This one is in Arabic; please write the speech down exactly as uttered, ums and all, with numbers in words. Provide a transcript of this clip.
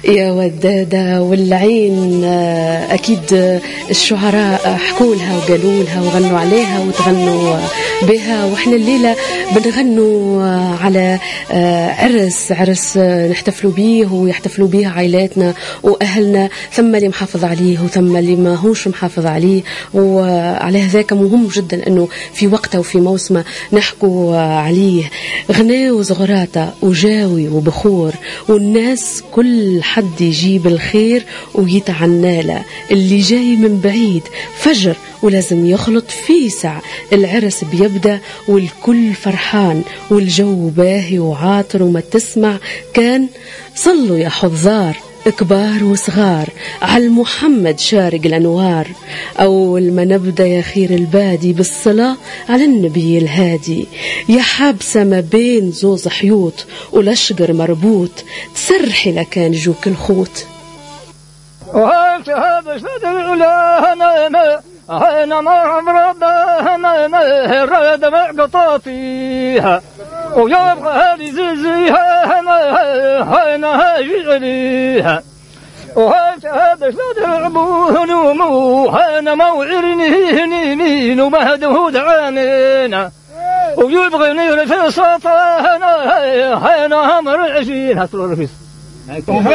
يا ودادة والعين. أكيد الشعراء حكوا لها وقالوا لها وغنوا عليها وتغنوا بها، وإحنا الليلة بنغنوا على عرس عرس نحتفلوا بيه ويحتفلوا بيه عائلاتنا وأهلنا، ثم اللي محافظ عليه وثم اللي ما هوش محافظ عليه. وعلى هذاك مهم جدا أنه في وقته وفي موسمه نحكوا عليه. غناء وزغراته وجاوي وبخور، والناس كل حد يجيب الخير ويتعنى له. اللي جاي من بعيد فجر ولازم يخلط فيه سع. العرس بيبدأ والكل فرحان والجو باهي وعاطر وما تسمع كان. صلوا يا حضار كبار وصغار على محمد شارق الأنوار. أول ما نبدأ يا خير البادي بالصلاة على النبي الهادي. يا حابسة ما بين زوز حيوط والأشقر مربوط، تسرحي لكان جوك الخوت. وهلت هذا شدر لهنا ما هنا ما عمرنا ما ما رد مقطع فيها ويبقى هذه زيها هنا هنا هاجريها. وهلت هذا شدر بونو هنا موعرني هني ومهده دعانينا ويبغى نير في صفا هنا هنا هم رعشين هاتلو رفيس.